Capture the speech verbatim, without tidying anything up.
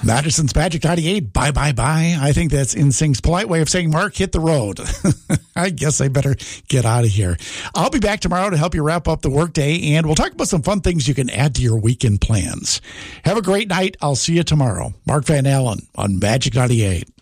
Madison's Magic ninety-eight, bye, bye, bye. I think that's N Sync's polite way of saying, Mark, hit the road. I guess I better get out of here. I'll be back tomorrow to help you wrap up the workday, and we'll talk about some fun things you can add to your weekend plans. Have a great night. I'll see you tomorrow. Mark Van Allen on Magic ninety-eight.